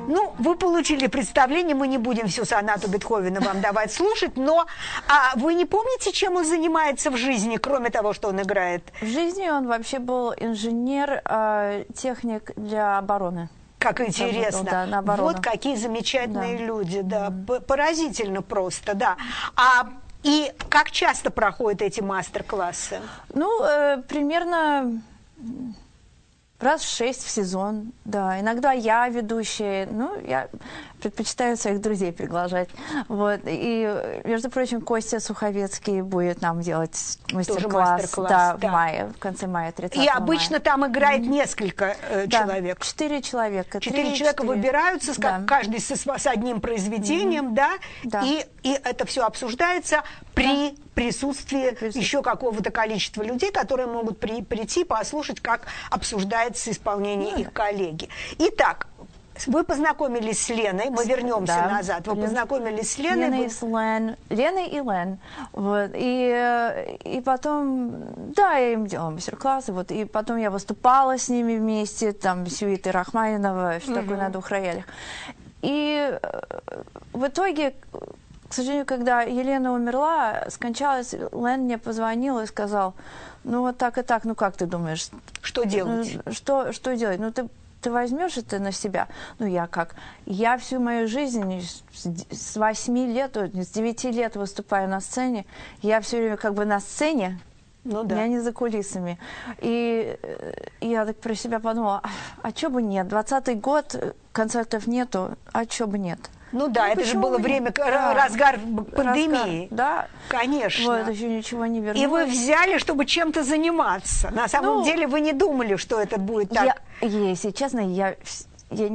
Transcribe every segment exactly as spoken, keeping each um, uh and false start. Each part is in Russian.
Ну, вы получили представление, мы не будем всю сонату Бетховена вам давать слушать, но а вы не помните, чем он занимается в жизни, кроме того, что он играет? В жизни он вообще был инженер, э, техник для обороны. Как интересно. Да, вот какие замечательные да. люди, да, поразительно просто, да. А и как часто проходят эти мастер-классы? Ну, э, примерно раз в шесть в сезон, да. Иногда я ведущая, ну, я предпочитаю своих друзей приглашать. Вот. И, между прочим, Костя Суховецкий будет нам делать мастер-класс, мастер-класс да, да. в мае, в конце мая, тридцатого И обычно мая. там играет несколько э, да, человек. Четыре человека. Четыре человека четыре. Выбираются, да. каждый с, с одним произведением, mm-hmm. да, да. И, и это все обсуждается при... Да. присутствии Присутствие. еще какого-то количества людей, которые могут при, прийти, послушать, как обсуждается исполнение ну, их коллеги. Итак, вы познакомились с Леной, мы вернемся да. назад. Вы познакомились с Леной. Леной, вы... с Лен, Леной и Лен. Вот. И, и потом, да, я им делала мастер-классы, вот, и потом я выступала с ними вместе, там, сюиты Рахманинова, что такое на двух роялях. И в итоге... К сожалению, когда Елена умерла, скончалась, Лен мне позвонил и сказал, ну вот так и так, ну как ты думаешь? Что делать? Ну, что, что делать? Ну ты, ты возьмешь это на себя? Ну я как? Я всю мою жизнь с восьми лет, с девяти лет выступаю на сцене, я все время как бы на сцене, ну, да. я не за кулисами. И, и я так про себя подумала, а, а чё бы нет? Двадцатый год, концертов нету, а чё бы нет? Ну да, ну, это же было время, да. разгар пандемии. Разгар, да. Конечно. Вот, еще ничего не вернулось. И вы взяли, чтобы чем-то заниматься. На самом ну, деле вы не думали, что это будет так? Я, если честно, я, я,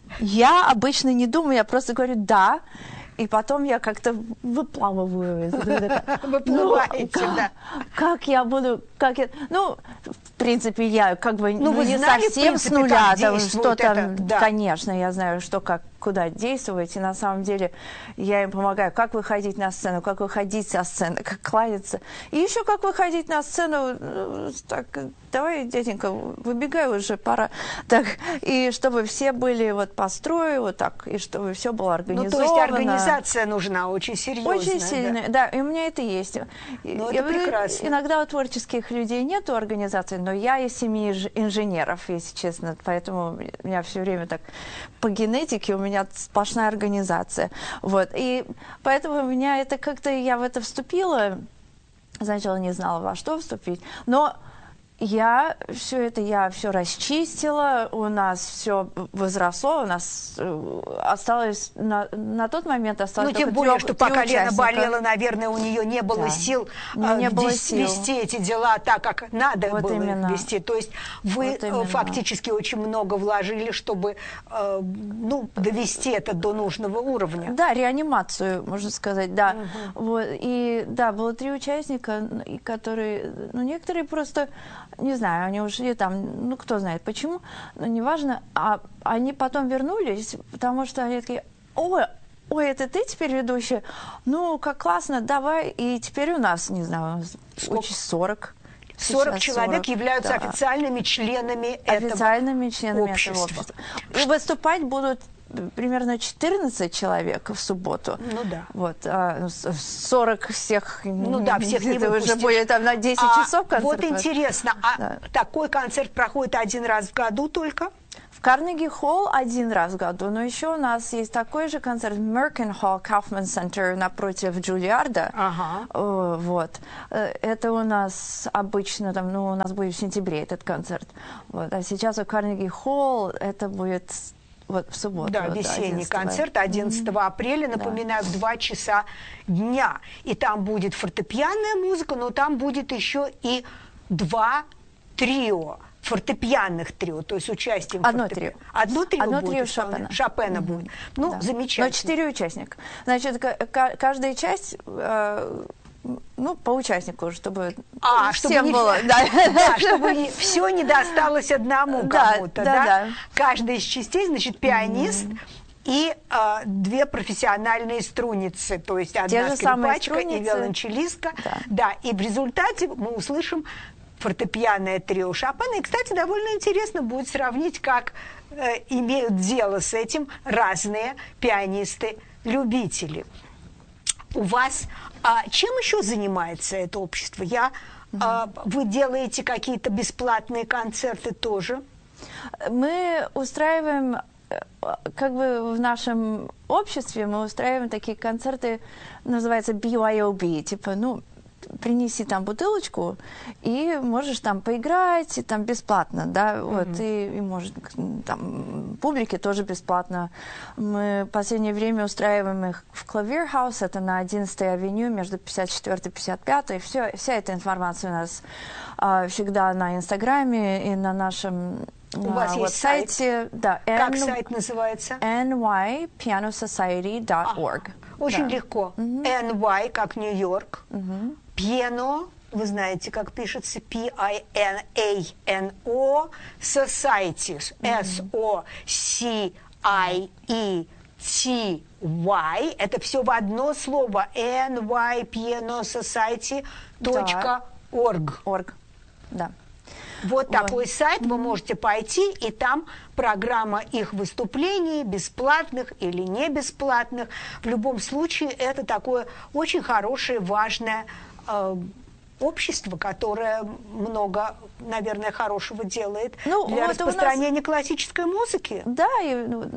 я обычно не думаю, я просто говорю «да». И потом я как-то выплавываю. Выплываете, ну, да. Как, как я буду... Как я, ну, в принципе, я как бы ну, ну, вы не знали, совсем принципе, с нуля, там, что это, там... да. Конечно, я знаю, что как, куда действовать. И на самом деле я им помогаю, как выходить на сцену, как выходить со сцены, как кланяться. И еще как выходить на сцену... Так, давай, дяденька, выбегай уже, пора. Так, и чтобы все были вот по строю, вот так, и чтобы все было организовано. Ну, то есть организация нужна очень серьезная. Очень сильная, да. да, и у меня это есть. Ну, я, это прекрасно. Иногда у творческих людей нету организации, но я из семьи инженеров, если честно, поэтому у меня все время так по генетике у меня сплошная организация. Вот, и поэтому у меня это как-то, я в это вступила, сначала не знала, во что вступить, но я все это, я все расчистила, у нас все возросло, у нас осталось, на, на тот момент осталось ну, тем более, трех, что пока Лена болела, наверное, у нее не было да. сил, не э, было сил вести эти дела так, как надо вот было именно. вести. То есть вы вот фактически очень много вложили, чтобы э, ну, довести это до нужного уровня. Да, реанимацию, можно сказать, да. Угу. Вот, и да, было три участника, которые, ну, некоторые просто... Не знаю, они ушли там, ну, кто знает почему, но неважно. А они потом вернулись, потому что они такие, ой, ой, это ты теперь ведущая? Ну, как классно, давай. И теперь у нас, не знаю, очень сорок. сорок человек сорок, являются да. официальными членами этого официальными членами общества. этого общества. И выступать будут примерно четырнадцать человек в субботу. Ну да. Вот, а сорок всех... Ну да, всех не это выпустишь. уже будет там на десять а, часов концерт. Вот интересно, а да. такой концерт проходит один раз в году только? В Карнеги-холл один раз в году, но еще у нас есть такой же концерт в Меркен-холл, Kaufman Center напротив Джулиарда. Ага. Вот. Это у нас обычно, там, ну, у нас будет в сентябре этот концерт. Вот. А сейчас в Карнеги-холл это будет... Вот в субботу. Да, весенний концерт одиннадцатого апреля, напоминаю, в два часа дня. И там будет фортепианная музыка, но там будет еще и два трио, фортепианных трио, то есть участием Одно фортепи... трио. Одно трио Одно будет трио Шопена. Шопена. Шопена mm-hmm. будет. Ну, да. замечательно. Но четыре участника. Значит, каждая часть... Ну, по участнику, чтобы а, всем чтобы не, было. Да, да чтобы не, все не досталось одному да, кому-то. Да, да? Да. Каждая из частей, значит, пианист mm-hmm. и э, две профессиональные струницы, то есть одна скрипачка и виолончелистка. Да. да, и в результате мы услышим фортепианное трио Шопена. И, кстати, довольно интересно будет сравнить, как э, имеют дело с этим разные пианисты-любители. У вас а, чем еще занимается это общество? Я, mm-hmm. а, вы делаете какие-то бесплатные концерты тоже? Мы устраиваем, как бы в нашем обществе, мы устраиваем такие концерты, называется би уай о би, типа, ну, принеси там бутылочку, и можешь там поиграть, и там бесплатно, да, mm-hmm. вот, и, и может, там, публике тоже бесплатно. Мы в последнее время устраиваем их в Clavier House, это на одиннадцатой авеню, между пятьдесят четвёртой и пятьдесят пятой, все, вся эта информация у нас а, всегда на Инстаграме и на нашем У вас вот есть сайт? Сайте, да, как N- сайт называется? эн уай piano society dot org. А, очень да. легко. Mm-hmm. эн уай, как Нью-Йорк. Mm-hmm. Piano, вы знаете, как пишется, пи ай эн эй эн о, Society, эс о си ай и ти уай, это все в одно слово, эн уай piano society точка орг. Орг, да. Вот Ой. такой сайт, вы можете пойти, и там программа их выступлений, бесплатных или не бесплатных. В любом случае, это такое очень хорошее, важное э, общество, которое много, наверное, хорошего делает ну, для вот распространения нас... классической музыки. Да, и,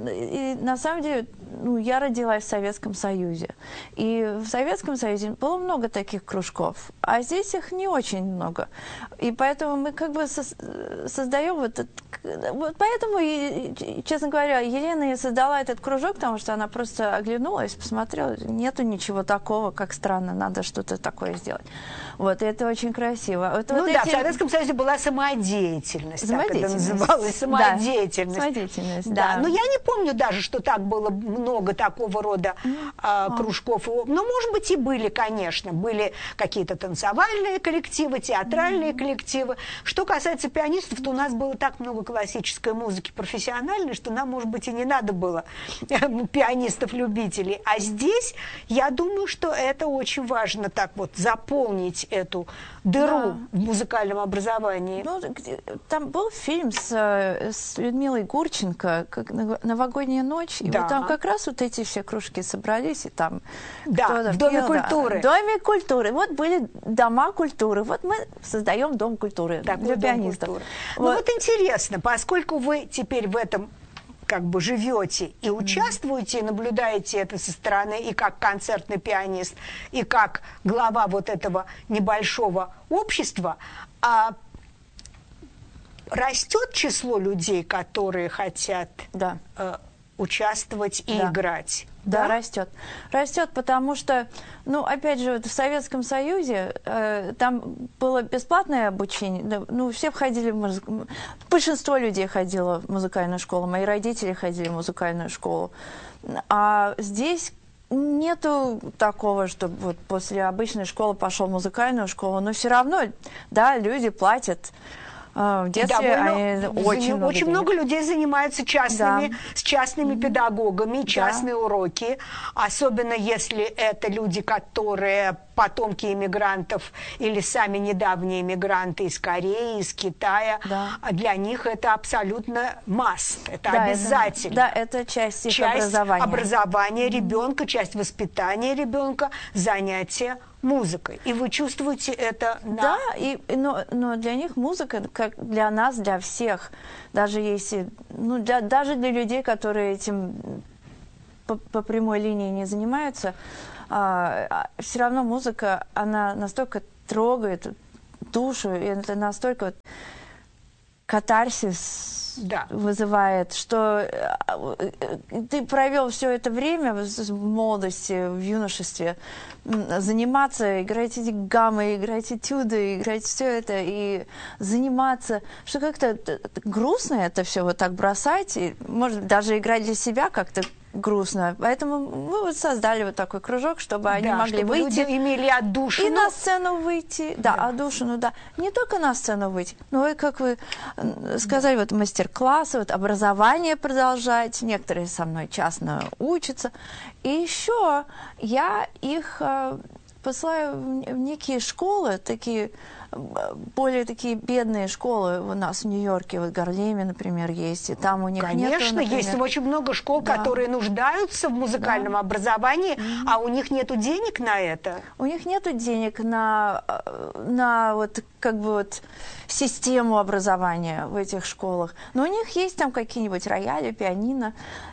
и на самом деле, ну, я родилась в Советском Союзе. И в Советском Союзе было много таких кружков, а здесь их не очень много. И поэтому мы как бы со создаем вот этот... Вот поэтому, и, честно говоря, Елена и создала этот кружок, потому что она просто оглянулась, посмотрела, нету ничего такого, как странно, надо что-то такое сделать. Вот, и это очень красиво. Вот, ну вот да, эти... в Советском Союзе была самодеятельность, самодеятельность. Так это называлось, самодеятельность. Да, самодеятельность, да. да. Но я не помню даже, что так было много такого рода а, кружков. Но, может быть, и были, конечно. Были какие-то танцевальные коллективы, театральные mm-hmm. коллективы. Что касается пианистов, то у нас было так много классической музыки профессиональной, что нам, может быть, и не надо было пианистов-любителей. А здесь, я думаю, что это очень важно так вот заполнить эту дыру да. в музыкальном образовании. Ну, там был фильм с, с Людмилой Гурченко, как «Новогодняя ночь», и да. вот там как раз вот эти все кружки собрались, и там да, в Доме пел, культуры. Да, в Доме культуры. Вот были дома культуры. Вот мы создаем Дом культуры Такой для дом пианистов. Культуры. Вот. Ну вот интересно, поскольку вы теперь в этом как бы живете и участвуете, и наблюдаете это со стороны, и как концертный пианист, и как глава вот этого небольшого общества, а растет число людей, которые хотят да. э, участвовать и да. играть? Да, да, растет. Растет, потому что, ну, опять же, вот в Советском Союзе э, там было бесплатное обучение. Да, ну, все входили в музык... Большинство людей ходило в музыкальную школу. Мои родители ходили в музыкальную школу. А здесь нету такого, чтобы вот после обычной школы пошел в музыкальную школу. Но все равно, да, люди платят. В детстве да, они очень, много, очень много людей занимаются частными, да. с частными mm-hmm. педагогами, частные да. уроки, особенно если это люди, которые потомки иммигрантов или сами недавние иммигранты из Кореи, из Китая. Да. Для них это абсолютно must, это да, обязательно. Это, да, это часть их часть образования. образования mm-hmm. ребенка, часть воспитания ребенка, занятия музыкой. И вы чувствуете это на... Да, и, но, но для них музыка, как для нас, для всех, даже если, ну, для, даже для людей, которые этим по, по прямой линии не занимаются, а, все равно музыка, она настолько трогает душу, и это настолько вот катарсис да. вызывает, что ты провел все это время в молодости, в юношестве, заниматься, играть эти гаммы, играть этюды, играть все это и заниматься, что как-то грустно это все вот так бросать, и, может, даже играть для себя как-то грустно. Поэтому мы вот создали вот такой кружок, чтобы они да, могли чтобы выйти. Люди имели отдушину. И на сцену выйти. Да, да, отдушину, да. Не только на сцену выйти, но и, как вы сказали, да. вот мастер-классы, вот образование продолжать. Некоторые со мной частно учатся. И еще я их э, посылаю в некие школы, такие более такие бедные школы у нас в Нью-Йорке, вот в Гарлеме, например, есть, и там у них Конечно, нету, например... есть очень много школ, да. которые нуждаются в музыкальном да. образовании, mm-hmm. а у них нету денег на это. У них нету денег на, на вот как бы вот систему образования в этих школах. Но у них есть там какие-нибудь рояли, пианино.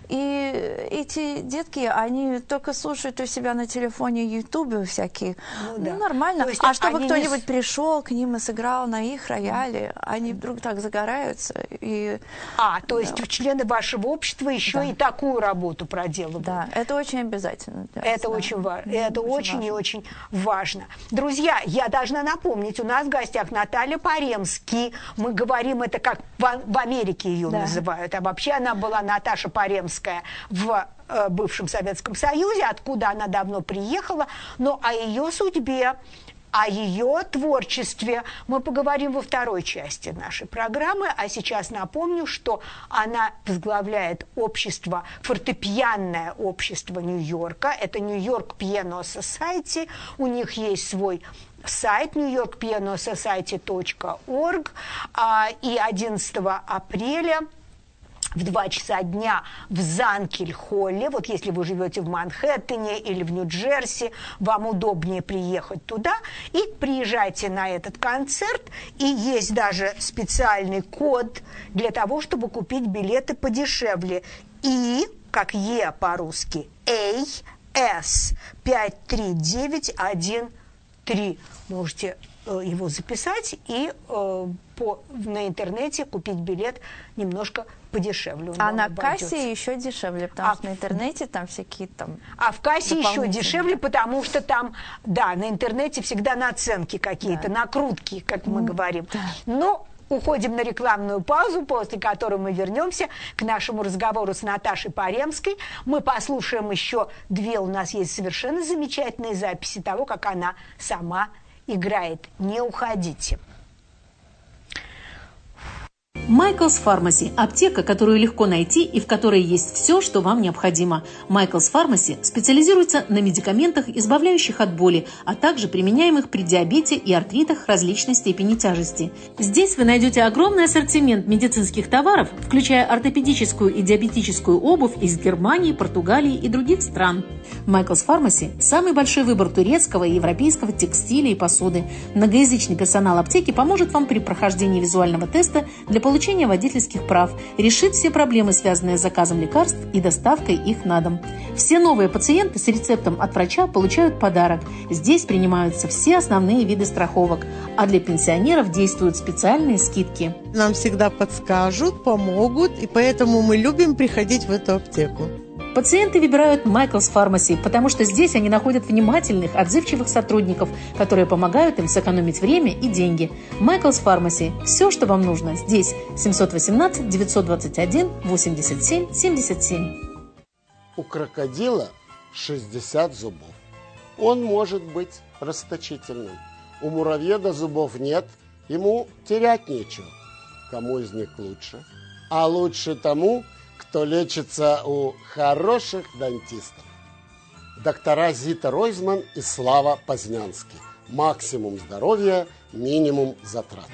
И эти детки, они только слушают у себя на телефоне ютубе всякие. Ну, да. ну нормально. Есть, а чтобы кто-нибудь не... пришел к ним и сыграл на их рояле, они вдруг так загораются. И... А, то есть да. члены вашего общества еще да. и такую работу проделывают. Да, это очень обязательно. Это, да. очень, ва... это очень, очень и очень важно. Друзья, я должна напомнить, у нас в гостях Наталья Паремский. Мы говорим это как в, в Америке ее да. называют. А вообще она была Наташа Паремская в э, бывшем Советском Союзе, откуда она давно приехала, но о ее судьбе, о ее творчестве мы поговорим во второй части нашей программы, а сейчас напомню, что она возглавляет общество, фортепианное общество Нью-Йорка, это Нью-Йорк Piano Society, у них есть свой сайт нью йорк пиано сосайти точка орг, а, и одиннадцатого апреля в два часа дня в Занкель-Холле, вот если вы живете в Манхэттене или в Нью-Джерси, вам удобнее приехать туда, и приезжайте на этот концерт, и есть даже специальный код для того, чтобы купить билеты подешевле. И, как Е по-русски, эй эс пять три девять один три. Можете э, его записать и э, по, на интернете купить билет немножко подешевле. А на обойдется. Кассе еще дешевле, потому а, что на интернете там всякие там... А в кассе еще дешевле, потому что там, да, на интернете всегда наценки какие-то, да. накрутки, как мы mm, говорим. Да. Но уходим на рекламную паузу, после которой мы вернемся к нашему разговору с Наташей Паремской. Мы послушаем еще две, у нас есть совершенно замечательные записи того, как она сама играет. Не уходите. Michael's Pharmacy – аптека, которую легко найти и в которой есть все, что вам необходимо. Michael's Pharmacy специализируется на медикаментах, избавляющих от боли, а также применяемых при диабете и артритах различной степени тяжести. Здесь вы найдете огромный ассортимент медицинских товаров, включая ортопедическую и диабетическую обувь из Германии, Португалии и других стран. Michael's Pharmacy – самый большой выбор турецкого и европейского текстиля и посуды. Многоязычный персонал аптеки поможет вам при прохождении визуального теста для получения получения водительских прав, решит все проблемы, связанные с заказом лекарств и доставкой их на дом. Все новые пациенты с рецептом от врача получают подарок. Здесь принимаются все основные виды страховок, а для пенсионеров действуют специальные скидки. Нам всегда подскажут, помогут, и поэтому мы любим приходить в эту аптеку. Пациенты выбирают Michael's Pharmacy, потому что здесь они находят внимательных, отзывчивых сотрудников, которые помогают им сэкономить время и деньги. Michael's Pharmacy. Все, что вам нужно, здесь. семьсот восемнадцать девятьсот двадцать один восемьдесят семь семьдесят семь. У крокодила шестьдесят зубов. Он может быть расточительным. У муравьеда зубов нет, ему терять нечего. Кому из них лучше? А лучше тому, кто лечится у хороших дантистов. Доктора Зита Ройзман и Слава Познянский. Максимум здоровья, минимум затрат.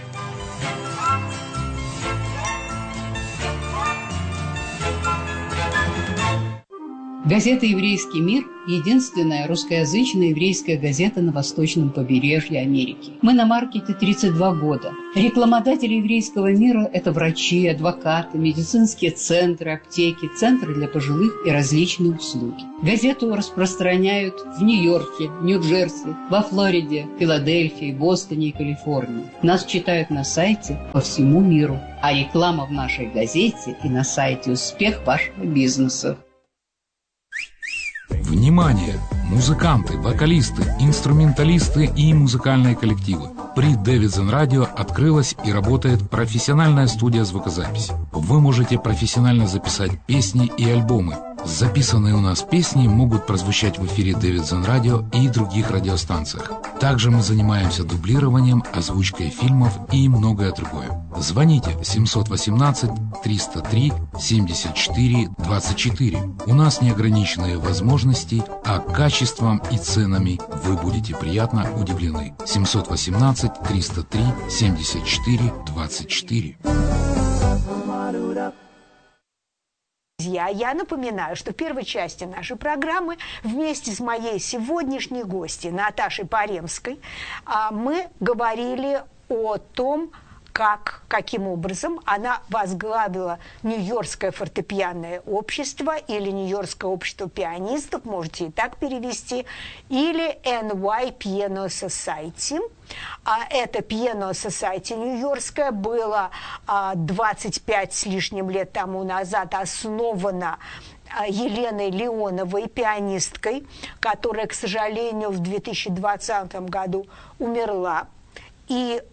Газета «Еврейский мир» – единственная русскоязычная еврейская газета на восточном побережье Америки. Мы на маркете тридцать два года. Рекламодатели еврейского мира – это врачи, адвокаты, медицинские центры, аптеки, центры для пожилых и различные услуги. Газету распространяют в Нью-Йорке, Нью-Джерси, во Флориде, Филадельфии, Бостоне и Калифорнии. Нас читают на сайте по всему миру. А реклама в нашей газете и на сайте «Успех вашего бизнеса». Внимание! Музыканты, вокалисты, инструменталисты и музыкальные коллективы. При Davidson Radio открылась и работает профессиональная студия звукозаписи. Вы можете профессионально записать песни и альбомы, Записанные у нас песни могут прозвучать в эфире Davidson Radio и других радиостанциях. Также мы занимаемся дублированием, озвучкой фильмов и многое другое. Звоните семь один восемь триста три семьдесят четыре двадцать четыре. У нас неограниченные возможности, а качеством и ценами вы будете приятно удивлены. семь один восемь триста три семьдесят четыре двадцать четыре. Друзья, я напоминаю, что в первой части нашей программы вместе с моей сегодняшней гостьей Наташей Паремской мы говорили о том, как, каким образом она возглавила Нью-Йоркское фортепианное общество или Нью-Йоркское общество пианистов, можете и так перевести, или эн уай Piano Society. А это Piano Society Нью-Йоркское было двадцать пять с лишним лет тому назад основано Еленой Леоновой, пианисткой, которая, к сожалению, в две тысячи двадцатом году умерла. И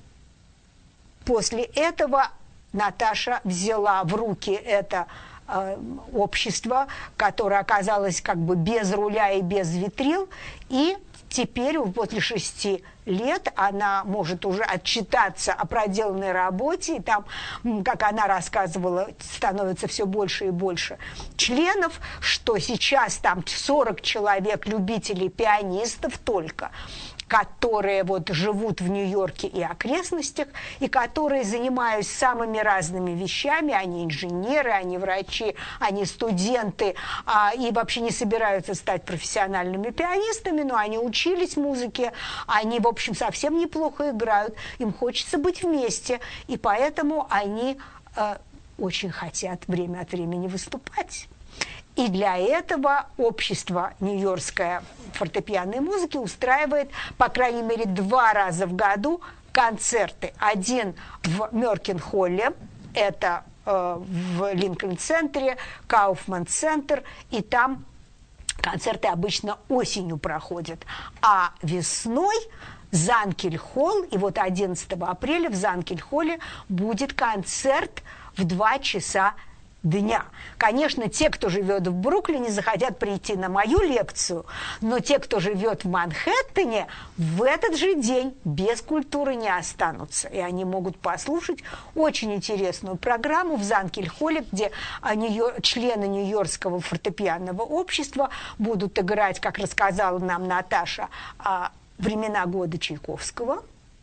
после этого Наташа взяла в руки это э, общество, которое оказалось как бы без руля и без ветрил, и теперь, после шести лет, она может уже отчитаться о проделанной работе, и там, как она рассказывала, становится все больше и больше членов, что сейчас там сорок человек, любителей пианистов только, которые вот живут в Нью-Йорке и окрестностях, и которые занимаются самыми разными вещами. Они инженеры, они врачи, они студенты, а, и вообще не собираются стать профессиональными пианистами, но они учились музыке, они, в общем, совсем неплохо играют, им хочется быть вместе, и поэтому они э, очень хотят время от времени выступать. И для этого общество Нью-Йоркской фортепианной музыки устраивает, по крайней мере, два раза в году концерты. Один в Мёркин-холле, это э, в Линкольн-центре, Кауфман-центр, и там концерты обычно осенью проходят. А весной Занкель-холл, и вот одиннадцатого апреля в Занкель-холле будет концерт в два часа дня. Конечно, те, кто живет в Бруклине, захотят прийти на мою лекцию, но те, кто живет в Манхэттене, в этот же день без культуры не останутся. И они могут послушать очень интересную программу в Занкель-холле, где члены Нью-Йоркского фортепианного общества будут играть, как рассказала нам Наташа, «Времена года» Чайковского,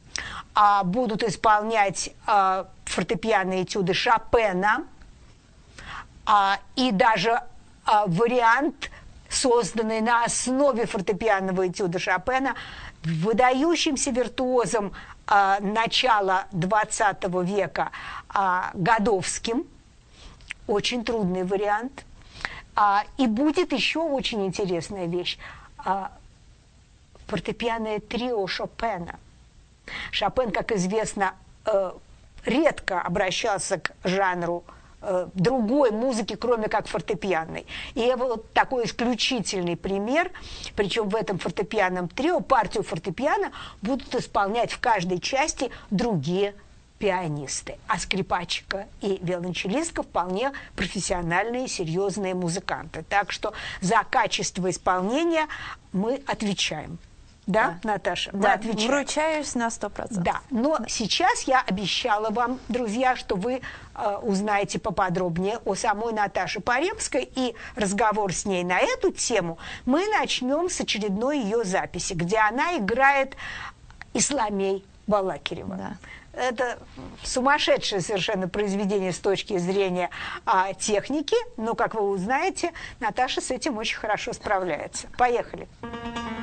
будут исполнять фортепианные этюды Шопена, А, и даже а, вариант, созданный на основе фортепианного этюда Шопена, выдающимся виртуозом а, начала двадцатого века а, Годовским. Очень трудный вариант. А, и будет еще очень интересная вещь. А, фортепианное трио Шопена. Шопен, как известно, э, редко обращался к жанру другой музыки, кроме как фортепианной. И вот такой исключительный пример, причем в этом фортепианном трио партию фортепиано будут исполнять в каждой части другие пианисты, а скрипачка и виолончелистка вполне профессиональные, серьезные музыканты. Так что за качество исполнения мы отвечаем. Да, да, Наташа? Да, отвечаем. Вручаюсь на сто процентов. Да, но сейчас я обещала вам, друзья, что вы э, узнаете поподробнее о самой Наташе Паремской, и разговор с ней на эту тему мы начнем с очередной ее записи, где она играет Исламей Балакирева. Да. Это сумасшедшее совершенно произведение с точки зрения а, техники, но, как вы узнаете, Наташа с этим очень хорошо справляется. Поехали. Поехали.